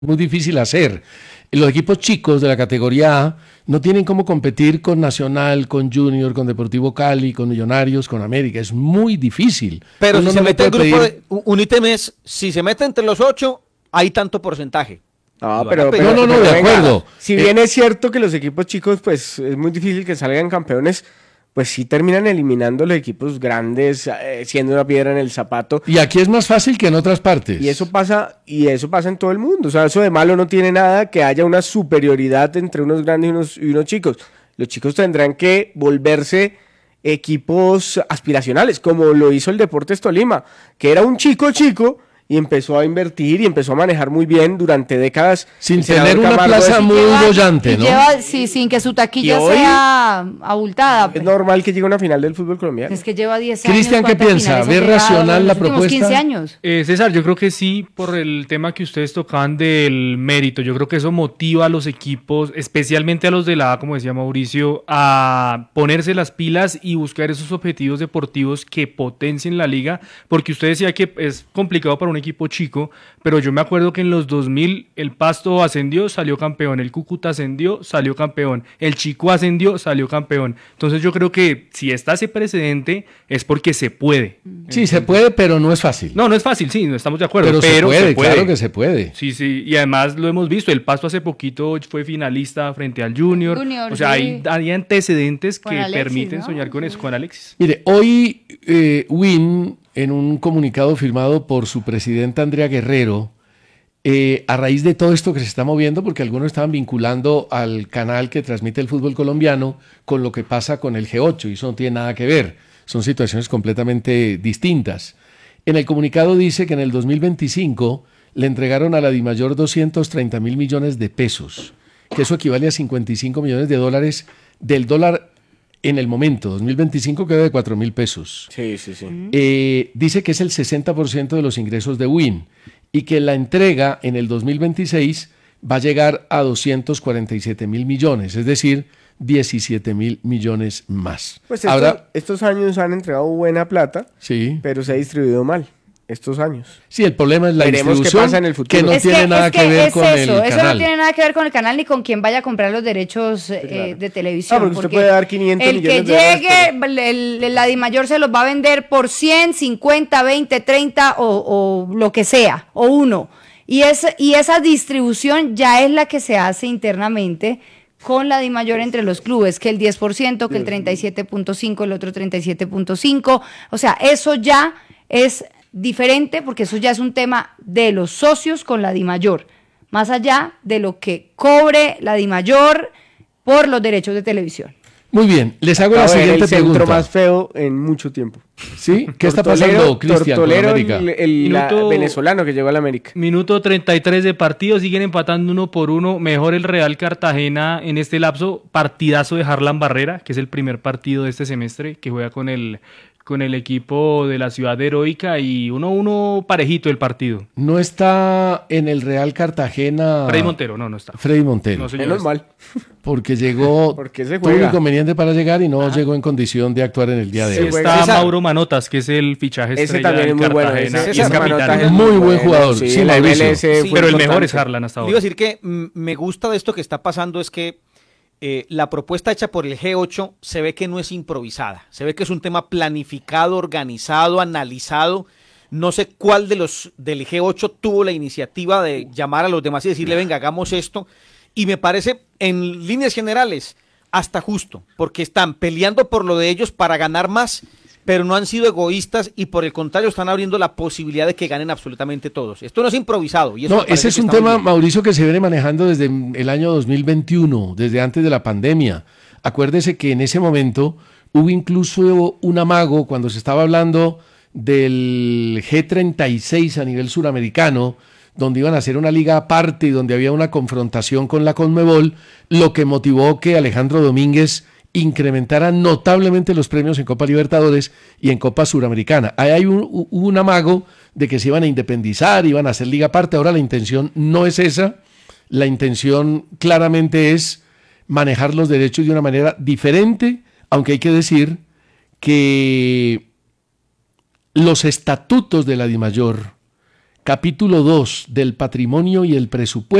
muy difícil hacer. Los equipos chicos de la categoría A no tienen cómo competir con Nacional, con Junior, con Deportivo Cali, con Millonarios, con América. Es muy difícil. Pero Uno si no se le mete el puede grupo pedir- un ítem es, si se mete entre los 8, hay tanto porcentaje. No, Y van a pedir- No, no, de venga, acuerdo. Si bien es cierto que los equipos chicos, pues es muy difícil que salgan campeones, pues sí terminan eliminando los equipos grandes, siendo una piedra en el zapato. Y aquí es más fácil que en otras partes. Y eso pasa en todo el mundo. O sea, eso de malo no tiene nada que haya una superioridad entre unos grandes y unos chicos. Los chicos tendrán que volverse equipos aspiracionales, como lo hizo el Deportes Tolima, que era un chico y empezó a invertir y empezó a manejar muy bien durante décadas. Sin El senador tener una Camargo plaza es- muy bollante, ¿no? Sí, sin que su taquilla Y hoy- sea abultada. Es normal que llegue a una final del fútbol colombiano. Es que lleva 10 años. Cristian, ¿qué ¿cuántas piensa? finales ha ¿Ve llegado racional en la los últimos propuesta? 15 años. César, yo creo que sí, por el tema que ustedes tocaban del mérito. Yo creo que eso motiva a los equipos, especialmente a los de la A, como decía Mauricio, a ponerse las pilas y buscar esos objetivos deportivos que potencien la liga, porque usted decía que es complicado para un equipo chico, pero yo me acuerdo que en los 2000 el Pasto ascendió, salió campeón, el Cúcuta ascendió, salió campeón, el Chico ascendió, salió campeón. Entonces yo creo que si está ese precedente es porque se puede. Sí, se puede, pero no es fácil. No, no es fácil, sí, no estamos de acuerdo, pero pero se puede, claro que se puede. Sí, sí, y además lo hemos visto, el Pasto hace poquito fue finalista frente al Junior, o sea, sí. hay antecedentes Con que Alexis, permiten ¿no? soñar con eso, con Alexis. Mire, hoy Win, en un comunicado firmado por su presidenta Andrea Guerrero, a raíz de todo esto que se está moviendo, porque algunos estaban vinculando al canal que transmite el fútbol colombiano con lo que pasa con el G8, y eso no tiene nada que ver, son situaciones completamente distintas. En el comunicado dice que en el 2025 le entregaron a la DIMAYOR 230.000 millones de pesos, que eso equivale a 55 millones de dólares del dólar en el momento, 2025 queda de 4.000 pesos. Sí, sí, sí. Dice que es el 60% de los ingresos de Win y que la entrega en el 2026 va a llegar a 247.000 millones, es decir, 17.000 millones más. Pues estos años han entregado buena plata, sí, pero se ha distribuido mal. Estos años. Sí, el problema es la Veremos qué distribución pasa en el futuro. que no tiene nada que ver con el Eso canal. no tiene nada que ver con el canal ni con quien vaya a comprar los derechos de televisión. Porque usted puede dar 500 el que millones de dólares, llegue, la DIMAYOR se los va a vender por 100, 50, 20, 30 o lo que sea, o uno. Y esa distribución ya es la que se hace internamente con la DIMAYOR entre los clubes, que el 10%, que el 37.5%, el otro 37.5%. O sea, eso ya es diferente porque eso ya es un tema de los socios con la DIMAYOR, más allá de lo que cobre la DIMAYOR por los derechos de televisión. Muy bien, les hago la Acaba de ver siguiente el centro pregunta. más feo en mucho tiempo. ¿Sí? ¿Qué está pasando, Cristian, con Tortolero, América? el venezolano que llegó a la América. Minuto 33 de partido, siguen empatando 1-1, mejor el Real Cartagena en este lapso, partidazo de Harlan Barrera, que es el primer partido de este semestre, que juega con el equipo de la Ciudad Heroica y 1-1 parejito el partido. No está en el Real Cartagena. Freddy Montero, no está. Freddy Montero. No, señor. Menos mal. Porque llegó, Porque se tuvo un juega. inconveniente para llegar y no llegó en condición de actuar en el día de Sí, hoy. juega. está César. Mauro Manotas, que es el fichaje Ese estrella también del es muy bueno. Cartagena Ese y es César capitán. Manota es Muy buen bueno, jugador. Sí, Sí, la Mauricio. MLS Sí, fue Pero el mejor importante. es Harlan hasta Digo ahora. decir que me gusta de esto que está pasando es que la propuesta hecha por el G8 se ve que no es improvisada, se ve que es un tema planificado, organizado, analizado. No sé cuál de los del G8 tuvo la iniciativa de llamar a los demás y decirle, venga, hagamos esto. Y me parece, en líneas generales, hasta justo, porque están peleando por lo de ellos para ganar más, pero no han sido egoístas y por el contrario están abriendo la posibilidad de que ganen absolutamente todos. Esto no es improvisado. Y eso No, me parece ese es que un está muy tema, bien. Mauricio, que se viene manejando desde el año 2021, desde antes de la pandemia. Acuérdese que en ese momento hubo incluso un amago cuando se estaba hablando del G36 a nivel suramericano, donde iban a hacer una liga aparte y donde había una confrontación con la Conmebol, lo que motivó que Alejandro Domínguez incrementara notablemente los premios en Copa Libertadores y en Copa Suramericana. Ahí hay un amago de que se iban a independizar, iban a hacer liga aparte. Ahora la intención no es esa, la intención claramente es manejar los derechos de una manera diferente, aunque hay que decir que los estatutos de la DIMAYOR capítulo 2 del patrimonio y el presupuesto.